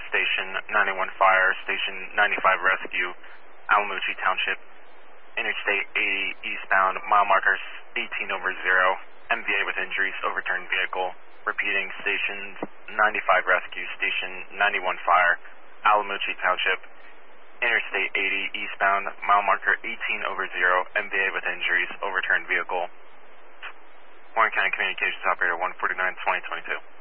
Station 91 Fire, Station 95 Rescue, Alamucci Township, Interstate 80 eastbound, mile markers 18 over 0, MVA with injuries, overturned vehicle. Repeating, Station 95 Rescue, Station 91 Fire, Alamucci Township, Interstate 80 eastbound, mile marker 18 over 0, MVA with injuries, overturned vehicle. Warren County Communications Operator 149-2022.